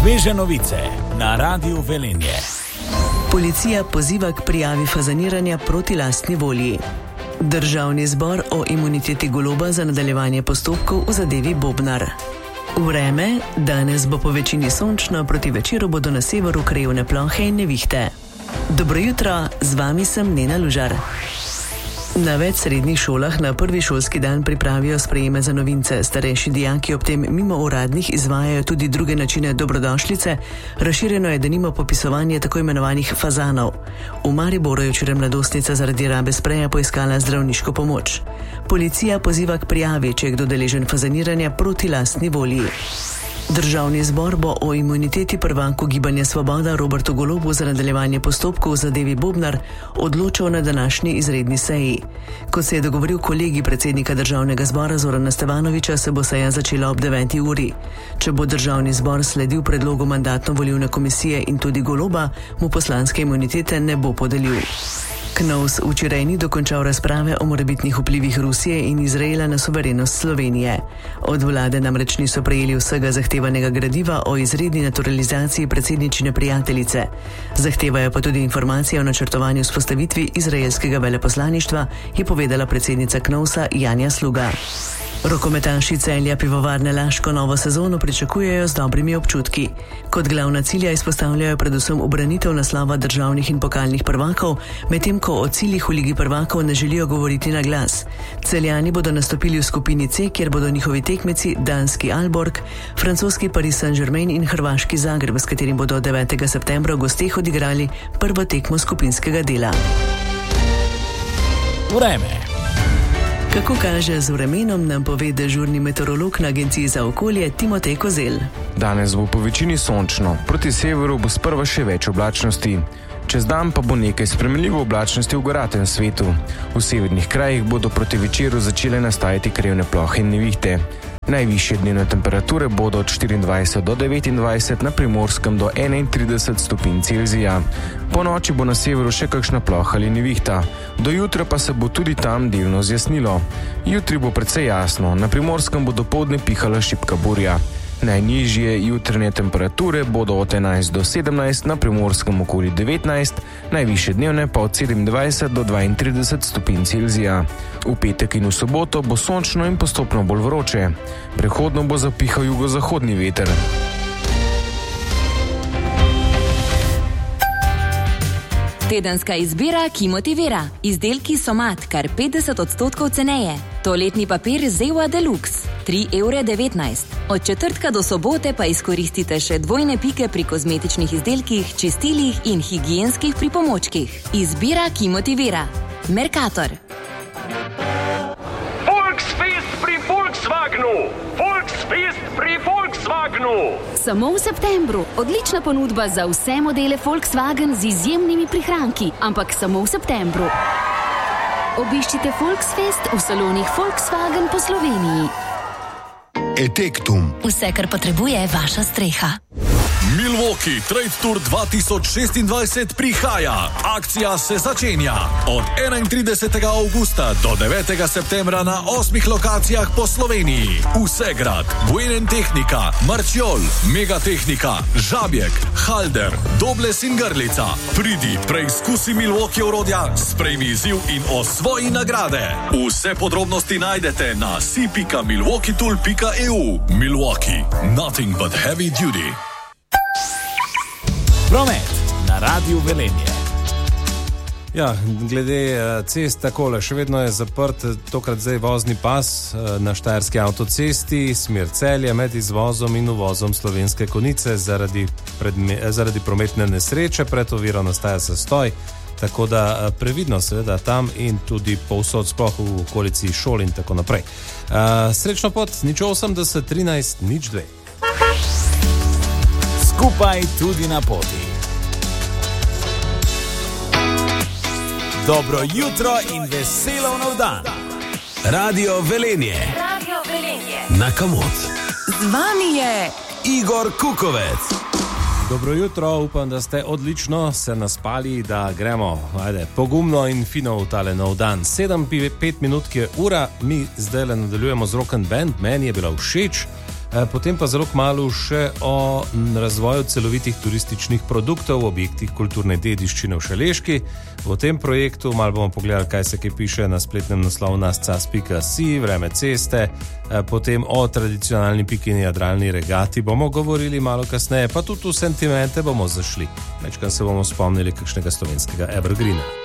Sveže novice na Radiu Velenje. Policija poziva k prijavi fazaniranja proti lastni volji. Državni zbor o imuniteti Goloba za nadaljevanje postopkov v zadevi Bobnar. Vreme, danes bo po večini sončno, proti večeru bodo na severu krajevne plohe in nevihte. Dobro jutro, z vami sem Nena Lužar. Na več srednjih šolah na prvi šolski dan pripravijo sprejeme za novince. Starejši dijaki ob tem mimo uradnih izvajajo tudi druge načine dobrodošlice. Razširjeno je denimo popisovanje tako imenovanih fazanov. V Mariboru je včeraj mladostnica zaradi rabe spreja poiskala zdravniško pomoč. Policija poziva k prijavi, če je kdo deležen fazaniranja proti lastni volji. Državni zbor bo o imuniteti prvaku Gibanja Svoboda Robertu Golobu za nadaljevanje postopkov v zadevi Bobnar odločal na današnji izredni seji. Kot se je dogovoril kolegi predsednika državnega zbora Zorana Stevanovića, se bo seja začela ob 9. uri. Če bo državni zbor sledil predlogu mandatno-volilne komisije in tudi Goloba, mu poslanske imunitete ne bo podelil. KNOVS včeraj ni dokončal razprave o morebitnih vplivih Rusije in Izraela na suverenost Slovenije. Od vlade namreč niso prejeli vsega zahtevanega gradiva o izredni naturalizaciji predsedničine prijateljice. Zahtevajo pa tudi informacije o načrtovanju vzpostavitvi izraelskega veleposlaništva, je povedala predsednica KNOVS-a Janja Sluga. Rokometaši Celja Pivovarne Laško novo sezono pričakujejo z dobrimi občutki. Kot glavna cilja izpostavljajo predvsem ubranitev naslova državnih in pokalnih prvakov, medtem ko o ciljih v Ligi prvakov ne želijo govoriti na glas. Celjani bodo nastopili v skupini C, kjer bodo njihovi tekmeci danski Aalborg, francoski Paris Saint-Germain in hrvaški Zagreb, s katerim bodo 9. septembra v gosteh odigrali prvo tekmo skupinskega dela. Vreme. Kako kaže z vremenom, nam pove dežurni meteorolog na Agenciji za okolje Timotej Kozel. Danes bo po večini sončno, proti severu bo sprva še več oblačnosti. Čez dan pa bo nekaj spremenljivo oblačnosti v goratem svetu. V severnih krajih bodo proti večeru začele nastajati krajevne plohe in nevihte. Najvišje dnevne temperature bodo od 24 do 29, na Primorskem do 31 stopinj Celzija. Po noči bo na severu še kakšna ploha ali nevihta. Do jutra pa se bo tudi tam delno zjasnilo. Jutri bo precej jasno, na Primorskem bo dopoldne pihala šibka burja. Najnižje jutranje temperature bodo od 11 do 17, na Primorskem okoli 19, najvišje dnevne pa od 27 do 32 stopinj Celzija. V petek in v soboto bo sončno in postopno bolj vroče. Prehodno bo zapihal jugozahodni veter. Tedenska izbira, ki motivira. Izdelki Somat, kar 50% ceneje. Toaletni papir Zewa Deluxe, 3,19 €. Od četrtka do sobote pa izkoristite še dvojne pike pri kozmetičnih izdelkih, čistilih in higienskih pripomočkih. Izbira, ki motivira. Mercator. Volksfest pri Volkswagenu! Volksfest pri Volkswagenu! Samo v septembru. Odlična ponudba za vse modele Volkswagen z izjemnimi prihranki, ampak samo v septembru. Obiščite Volksfest v salonih Volkswagen po Sloveniji. Etektum. Vse, kar potrebuje vaša streha. Milwaukee Trade Tour 2026 prihaja. Akcija se začenja od 31. avgusta do 9. septembra na 8 lokacijah po Sloveniji. Vsegrad, Buenen Tehnika, Marčiol, Megatehnika, Žabjek, Halder, Dobles in Grlica. Pridi, preizkusi Milwaukee orodja, sprejmi izziv in osvoji nagrade. Vse podrobnosti najdete na si.milwaukeetool.eu. Milwaukee, nothing but heavy duty. Promet na Radiu Velenje. Ja, glede cest takole, še vedno je zaprt tokrat zdaj vozni pas na Štajerski avtocesti, smer Celje med izvozom in uvozom Slovenske Konjice zaradi prometne nesreče, pred oviro nastaja zastoj, tako da previdno seveda tam in tudi povsod, sploh v okolici šol in tako naprej. Srečno pot, 080 13 02. Skupaj tudi na poti. Dobro jutro in veselo nov dan. Radio Velenje. Radio Velenje. Na Kamot. Z vami je Igor Kukovec. Dobro jutro, upam, da ste odlično se naspali, da gremo pogumno in fino v tale nov dan. 7:05 minut je ura, mi zdaj nadaljujemo z Rock and Band, meni je bila všeč. Potem pa zelo kmalu še o razvoju celovitih turističnih produktov v objektih kulturne dediščine v Šaleški. V tem projektu malo bomo pogledali, kaj se piše na spletnem naslovu nascas.si, vreme ceste, potem o tradicionalni pikini jadralni regati bomo govorili malo kasneje, pa tudi v sentimente bomo zašli. Večkrat se bomo spomnili kakšnega slovenskega evergreena.